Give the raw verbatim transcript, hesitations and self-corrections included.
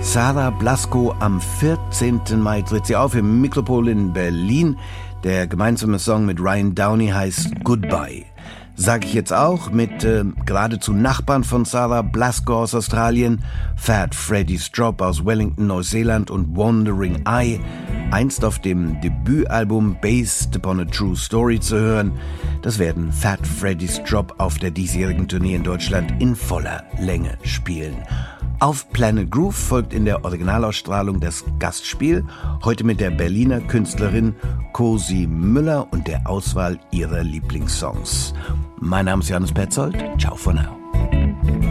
Sarah Blasko, am vierzehnten Mai tritt sie auf im Mikropol in Berlin. Der gemeinsame Song mit Ryan Downey heißt Goodbye. Sag ich jetzt auch mit äh, geradezu Nachbarn von Sarah Blasko aus Australien, Fat Freddy Strop aus Wellington, Neuseeland und Wandering Eye, einst auf dem Debütalbum Based Upon a True Story zu hören. Das werden Fat Freddy Strop auf der diesjährigen Tournee in Deutschland in voller Länge spielen. Auf Planet Groove folgt in der Originalausstrahlung das Gastspiel, heute mit der Berliner Künstlerin Cosi Müller und der Auswahl ihrer Lieblingssongs. Mein Name ist Johannes Petzold. Ciao for now.